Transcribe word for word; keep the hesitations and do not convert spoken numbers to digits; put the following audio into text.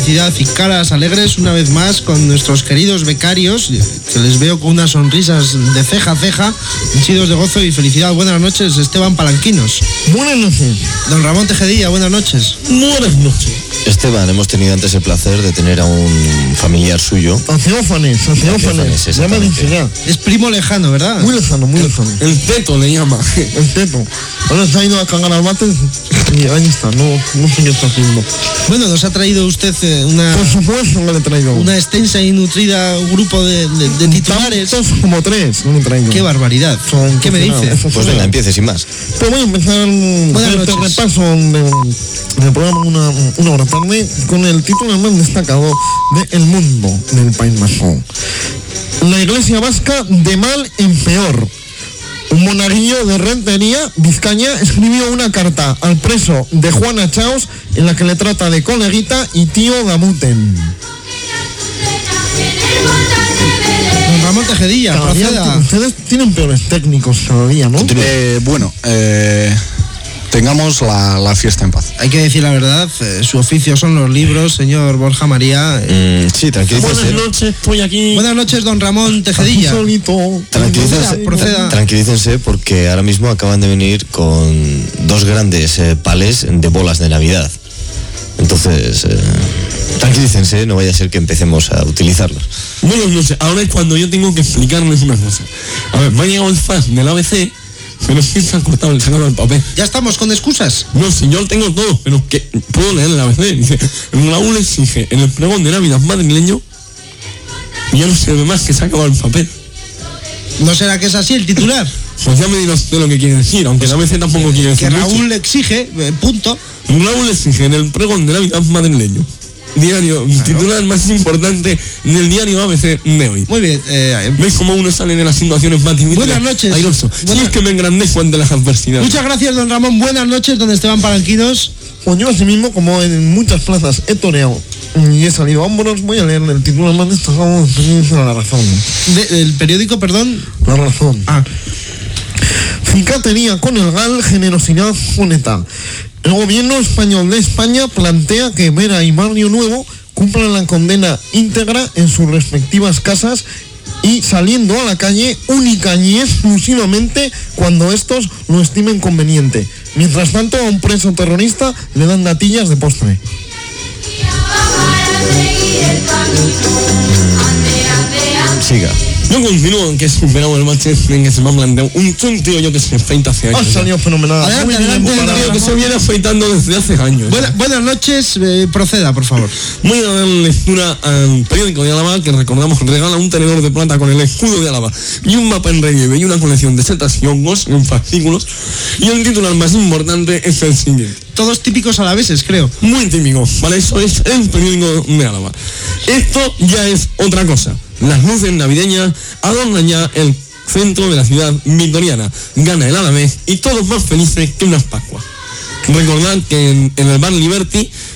felicidad y caras alegres una vez más con nuestros queridos becarios, que les veo con unas sonrisas de ceja a ceja, henchidos de gozo y felicidad. Buenas noches, Esteban Palanquinos. Buenas noches. Don Ramón Tejedilla, buenas noches. Buenas noches. Esteban, hemos tenido antes el placer de tener a un familiar suyo. A Teófanes, a Teófanes. Ya me dice ya. Es primo lejano, ¿verdad? Muy lejano, muy lejano. El teto le llama. El teto. Ahora se ha ido a cagar al bate y ahí está, no, no sé qué está haciendo. Bueno, nos ha traído usted eh, una... Por supuesto que le traigo. Una extensa y nutrida grupo de, de, de titulares. Tantos como tres, no le traigo. Qué barbaridad. Son ¿Qué me dice? Pues venga, empiece sin más. Pues voy a empezar este repaso del de programa una, una hora tarde con el titular más destacado de El Mundo del País Vasco. La Iglesia Vasca de mal en peor. Un monaguillo de Rentería, Vizcaña, escribió una carta al preso de Juana Chaos en la que le trata de coleguita y tío Damuten. Don Ramón Tejedilla, Cada día proceda. ustedes tienen peores técnicos cada día, ¿no? Eh, bueno, eh, tengamos la, la fiesta en paz. Hay que decir la verdad, eh, su oficio son los libros, señor Borja María. Eh. Mm, sí, tranquilícese. Buenas noches, estoy aquí. Buenas noches, don Ramón Tejedilla. Aquí solito. Tranquilícense, Proceda. tranquilícense porque ahora mismo acaban de venir con dos grandes eh, palés de bolas de Navidad. Entonces, eh, tranquilícense, no vaya a ser que empecemos a utilizarlos. Bueno, no sé, ahora es cuando yo tengo que explicarles una cosa. A ver, me ha llegado el fax del A B C, pero sí se ha cortado el sacarlo del papel. Ya estamos con excusas. No, si yo lo tengo todo, pero que puedo leer el A B C. Dice, Raúl exige en el pregón de Navidad madrileño, y ya no sirve más que se ha acabado el papel. ¿No será que es así el titular? Pues ya me dirá usted lo que quiere decir, aunque el A B C tampoco quiere decir Que mucho. Raúl le exige, eh, punto. Raúl exige en el pregón de Navidad madrileño. Diario, claro. Titular más importante del diario A B C de hoy. Muy bien. Eh, ¿Veis cómo uno sale de las situaciones más difíciles? Buenas noches. Airoso. Buenas... Sí, es que me engrandezco ante las adversidades. Muchas gracias, don Ramón. Buenas noches, don Esteban Palanquinos. Pues yo así mismo, como en muchas plazas he toreado y he salido a hombros, voy a leer el título más destacado de La Razón. De, ¿El periódico, perdón? La Razón. Ah. Cicatería con el Gal, generosidad foneta. El gobierno español de España plantea que Vera y Barrio Nuevo cumplan la condena íntegra en sus respectivas casas y saliendo a la calle única y exclusivamente cuando estos lo estimen conveniente. Mientras tanto, a un preso terrorista le dan natillas de postre. Siga. Yo continúo en que he superado el match en que se me ha planteado un, un tío yo que se afeita hace años. Ha salido fenomenal. Adelante, adelante, Un tío que se viene afeitando desde hace años. Buena, buenas noches, eh, proceda, por favor. Voy a dar lectura al periódico de Álava, que recordamos regala un tenedor de plata con el escudo de Álava y un mapa en relieve y una colección de setas y hongos en fascículos. Y el titular más importante es el siguiente. Todos típicos alaveses, creo. Muy típico, para eso es el periódico de Álava. Esto ya es otra cosa. Las luces navideñas adornan ya el centro de la ciudad victoriana. Gana el Alavés y todos más felices que unas Pascuas. Recordad que en, en el bar Liberty